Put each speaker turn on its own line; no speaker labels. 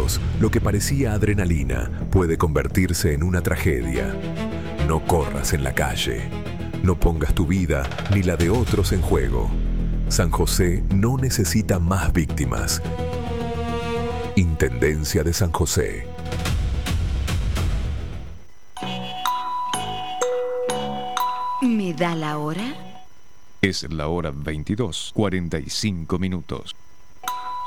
Lo que parecía adrenalina puede convertirse en una tragedia. No corras en la calle. No pongas tu vida ni la de otros en juego. San José no necesita más víctimas. Intendencia de San José.
¿Me da la hora?
Es la hora 22:45.